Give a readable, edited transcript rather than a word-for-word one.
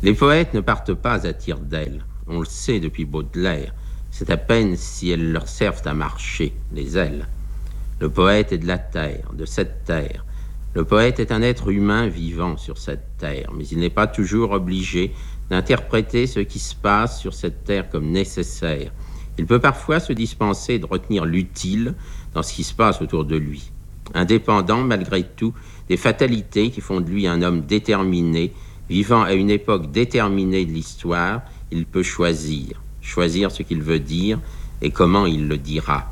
Les poètes ne partent pas à tire-d'aile. On le sait depuis Baudelaire. C'est à peine si elles leur servent à marcher, les ailes. Le poète est de la terre, de cette terre. Le poète est un être humain vivant sur cette terre, mais il n'est pas toujours obligé d'interpréter ce qui se passe sur cette terre comme nécessaire. Il peut parfois se dispenser de retenir l'utile dans ce qui se passe autour de lui. Indépendant, malgré tout, des fatalités qui font de lui un homme déterminé, vivant à une époque déterminée de l'histoire, il peut choisir ce qu'il veut dire et comment il le dira.